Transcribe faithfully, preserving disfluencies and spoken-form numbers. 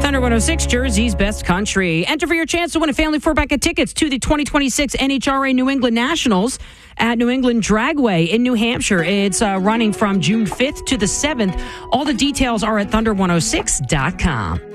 Thunder one oh six, Jersey's best country. Enter for your chance to win a family four-pack tickets to the twenty twenty-six N H R A New England Nationals at New England Dragway in New Hampshire. It's uh, running from June fifth to the seventh. All the details are at thunder one oh six dot com.